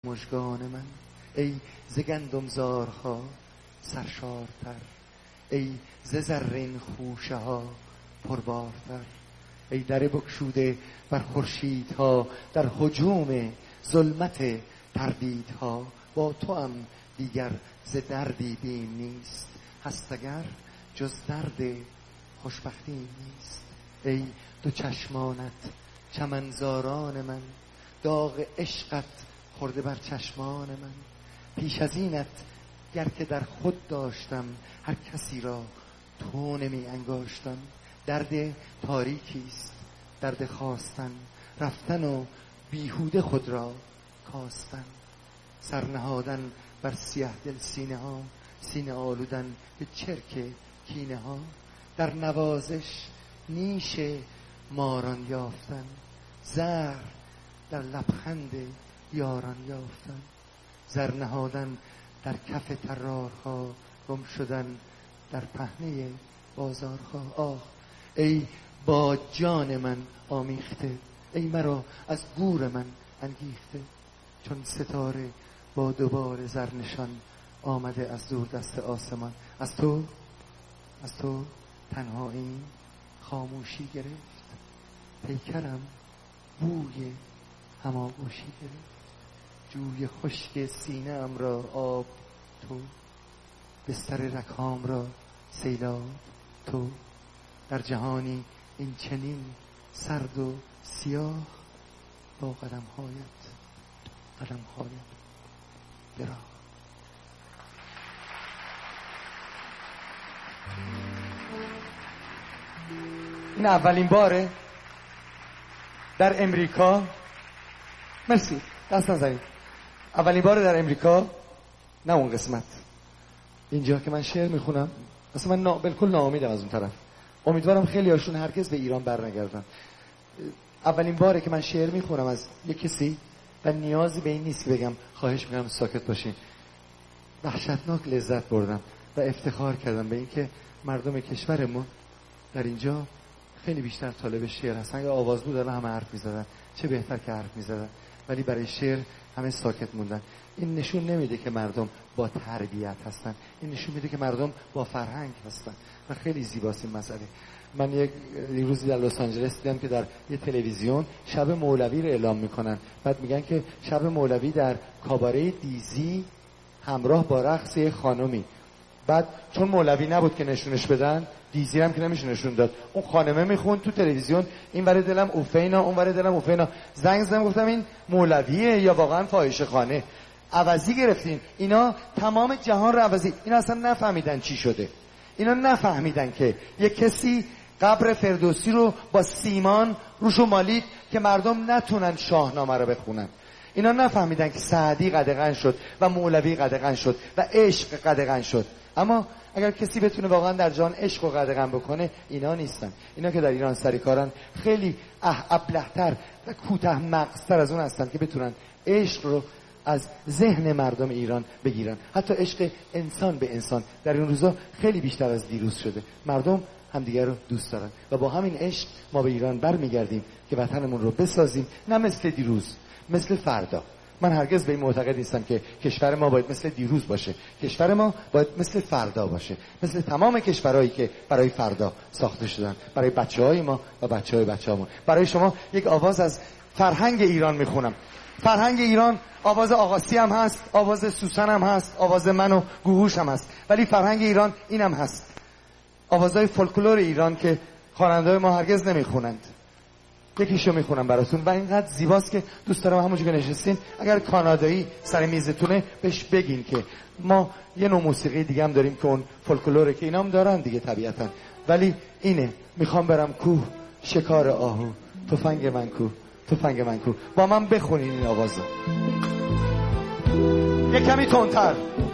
مژگان من، ای ز گندمزارها سرشارتر، ای ز زرین خوشه ها پربارتر، ای در بگشوده بر خورشیدها در هجوم ظلمت تردیدها. با تو هم دیگر ز دردی بیم نیست، هست اگر جز درد خوشبختی نیست. ای دو چشمانت چمنزاران من، داغ عشقت خورده بر چشمان من. پیش از اینت گر که در خود داشتم، هر کسی را تو نمی انگاشتم. درد تاریکیست درد خواستن، رفتن و بیهوده خود را کاستن. سرنهادن بر سیه دل سینه ها، سینه آلودن به چرک کینه ها. در نوازش نیش ماران یافتن، زهر در لبخند یاران یافتن. زر نهادن در کف طرارها، گم شدن در پهنه بازارها. آه ای با جان من آمیخته، ای مرا از گور من انگیخته. چون ستاره با دوباره زرنشان، آمده از دور دست آسمان. از تو تنهایی خاموشی گرفت، پیکرم بوی هماغوشی گرفت. جوی خشک سینه ام را آب تو، بستر رکام را سیلاب تو. در جهانی این چنین سرد و سیاه، با قدم‌هایت براه. این اولین باره در امریکا، مرسی دست نزنید، اولین باره در امریکا، نه اون قسمت، اینجا که من شعر میخونم اصلا من بالکل ناامیدم از اون طرف. امیدوارم خیلی هاشون هرگز به ایران برنگردن. اولین باره که من شعر میخونم از یک کسی و نیازی به این نیست که بگم خواهش میکنم ساکت باشین. وحشتناک لذت بردم و افتخار کردم به این که مردم کشورمون در اینجا خیلی بیشتر طالب شعر هستن. اگه آواز بود الان همه حرف میزدن، چه بهتر که حرف میزدن، ولی برای شعر همه ساکت موندن. این نشون نمیده که مردم با تربیت هستن، این نشون میده که مردم با فرهنگ هستن و خیلی زیباست این مسئله. من یک روزی در لس آنجلس دیدم که در یه تلویزیون شب مولوی رو اعلام میکنن، بعد میگن که شب مولوی در کاباره دیزی همراه با رقص خانمی. بعد چون مولوی نبود که نشونش بدن، دیزی هم که نمیشه نشون داد، اون خانمه میخوند تو تلویزیون، این ور دلم اوفینا اون ور دلم اوفینا. زنگ زدم گفتم این مولویه یا واقعا فاحشه خانه؟ عوضی گرفتین. اینا تمام جهان رو عوضی. اینا اصلا نفهمیدن چی شده. اینا نفهمیدن که یک کسی قبر فردوسی رو با سیمان روشو مالید که مردم نتونن شاهنامه رو بخونن. اینا نفهمیدن که سعدی قدغن شد و مولوی قدغن شد و عشق قدغن شد. اما اگر کسی بتونه واقعا در جهان عشق و قدغن بکنه، اینا نیستن. اینا که در ایران سری کارن خیلی ابله‌تر و کوتاه مغزتر از اون هستن که بتونن عشق رو از ذهن مردم ایران بگیرن. حتی عشق انسان به انسان در این روزا خیلی بیشتر از دیروز شده. مردم همدیگر رو دوست دارن و با همین عشق ما به ایران برمیگردیم که وطنمون رو بسازیم، نه مثل دیروز، مثل فردا. من هرگز به این معتقد نیستم که کشور ما باید مثل دیروز باشه. کشور ما باید مثل فردا باشه، مثل تمام کشورهایی که برای فردا ساخته شدن، برای بچه‌های ما و بچه‌های بچه‌هامون. برای شما یک آواز از فرهنگ ایران میخونم. فرهنگ ایران آواز آقاسی هم هست، آواز سوسن هم هست، آواز من و گوهوش هم هست، ولی فرهنگ ایران اینم هست. آوازهای فولکلور ایران که خواننده‌های ما هرگز نمیخونند. یکیشو میخونم براتون و اینقدر زیباست که دوست دارم همونجا که نشستین اگر کانادایی سر میزتونه بهش بگین که ما یه نوع موسیقی دیگه هم داریم که اون فولکلوره که اینا هم دارن دیگه طبیعتا، ولی اینه. میخوام برم کوه شکار آهو، تفنگ من کو، تفنگ من کو. با من بخونین این آوازو یه کمی تندتر.